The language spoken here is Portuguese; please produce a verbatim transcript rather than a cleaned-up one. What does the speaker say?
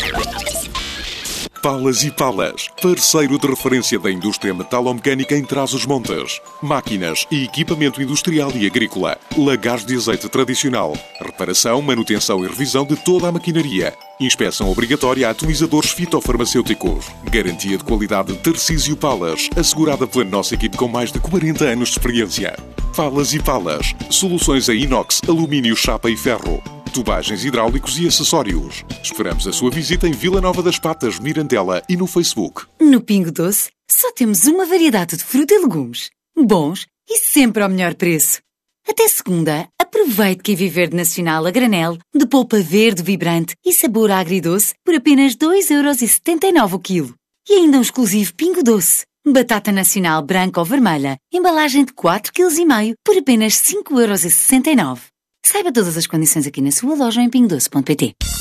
Palas e Palas, parceiro de referência da indústria metalomecânica em Trás-os-Montes. Máquinas e equipamento industrial e agrícola. Lagares de azeite tradicional. Reparação, manutenção e revisão de toda a maquinaria. Inspeção obrigatória a atomizadores fitofarmacêuticos. Garantia de qualidade Tarcísio Palas, assegurada pela nossa equipe com mais de quarenta anos de experiência. Palas e Palas, soluções em inox, alumínio, chapa e ferro. Tubagens hidráulicos e acessórios. Esperamos a sua visita em Vila Nova das Patas, Mirandela e no Facebook. No Pingo Doce, só temos uma variedade de fruta e legumes. Bons e sempre ao melhor preço. Até segunda, aproveite que Viverde Nacional a granel, de polpa verde vibrante e sabor agridoce por apenas dois euros e setenta e nove o quilo. E ainda um exclusivo Pingo Doce. Batata nacional branca ou vermelha, embalagem de quatro vírgula cinco quilos por apenas cinco euros e sessenta e nove. Saiba todas as condições aqui na sua loja em pingo doce ponto pt.